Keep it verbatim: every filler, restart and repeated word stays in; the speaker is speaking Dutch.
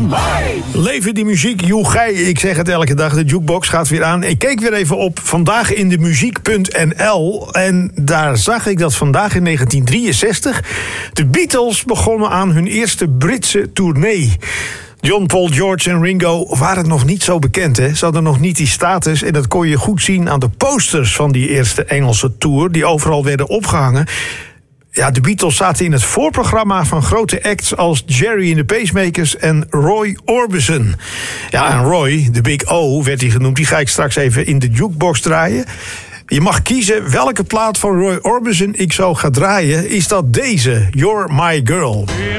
Leven die muziek, joegij. Ik zeg het elke dag, de jukebox gaat weer aan. Ik keek weer even op vandaag in de muziek punt n l. En daar zag ik dat vandaag in negentien drieënzestig... de Beatles begonnen aan hun eerste Britse tournee. John, Paul, George en Ringo waren nog niet zo bekend. Hè? Ze hadden nog niet die status. En dat kon je goed zien aan de posters van die eerste Engelse tour, die overal werden opgehangen. Ja, de Beatles zaten in het voorprogramma van grote acts als Jerry and the Pacemakers en Roy Orbison. Ja, en Roy, de Big O werd hij genoemd, die ga ik straks even in de jukebox draaien. Je mag kiezen welke plaat van Roy Orbison ik zo ga draaien. Is dat deze, You're My Girl?